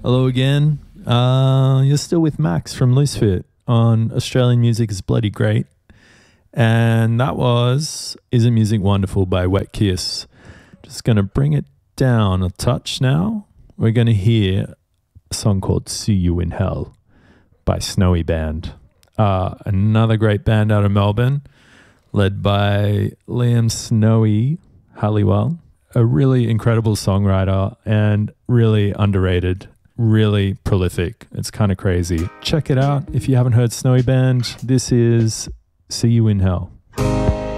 Hello again. You're still with Max from Loosefit on Australian Music is Bloody Great. And that was Isn't Music Wonderful by Wet Kiss. Just going to bring it down a touch now. We're going to hear a song called See You in Hell by Snowy Band. Another great band out of Melbourne, led by Liam Snowy Halliwell, a really incredible songwriter and really underrated, really prolific. It's kind of crazy. Check it out if you haven't heard Snowy Band. This is See You in Hell.